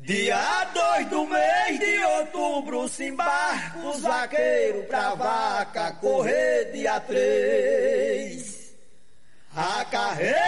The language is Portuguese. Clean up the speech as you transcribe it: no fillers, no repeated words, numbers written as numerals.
Dia 2 do mês de outubro se embarca os vaqueiros pra vaca correr dia 3. A carreira